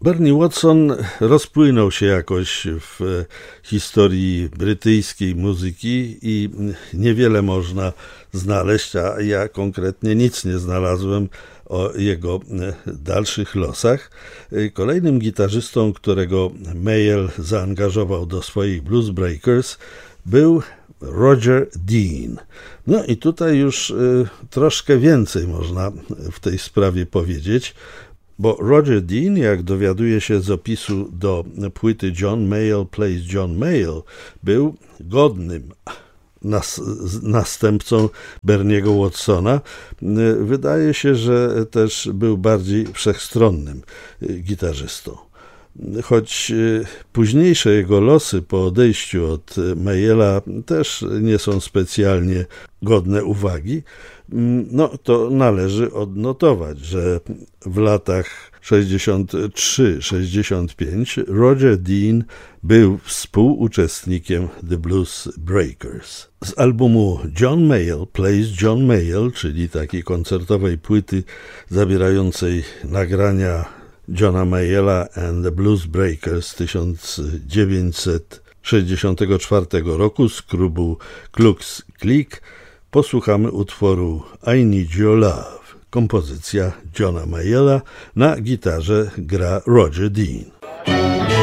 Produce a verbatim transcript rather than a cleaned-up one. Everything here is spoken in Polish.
Bernie Watson rozpłynął się jakoś w historii brytyjskiej muzyki i niewiele można znaleźć, a ja konkretnie nic nie znalazłem o jego dalszych losach. Kolejnym gitarzystą, którego Mayall zaangażował do swoich Blues Breakers, był Roger Dean. No i tutaj już y, troszkę więcej można w tej sprawie powiedzieć, bo Roger Dean, jak dowiaduje się z opisu do płyty John Mayall Plays John Mayall, był godnym nas, następcą Berniego Watsona. Wydaje się, że też był bardziej wszechstronnym gitarzystą. Choć późniejsze jego losy po odejściu od Mayalla też nie są specjalnie godne uwagi, no to należy odnotować, że w latach sześćdziesiąt trzy sześćdziesiąt pięć Roger Dean był współuczestnikiem The Blues Breakers. Z albumu John Mayall Plays John Mayall, czyli takiej koncertowej płyty zawierającej nagrania Johna Mayalla and the Blues Breakers tysiąc dziewięćset sześćdziesiątego czwartego roku z klubu Klux Klik, posłuchamy utworu I Need Your Love. Kompozycja Johna Mayalla, na gitarze gra Roger Dean.